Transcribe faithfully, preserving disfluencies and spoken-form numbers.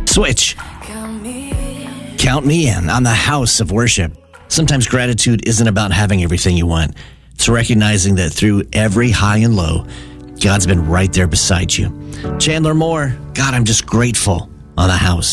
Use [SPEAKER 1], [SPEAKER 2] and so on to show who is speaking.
[SPEAKER 1] Switch. Count me in on the House of Worship. Sometimes gratitude isn't about having everything you want. It's recognizing that through every high and low, God's been right there beside you. Chandler Moore, God, I'm just grateful on the House.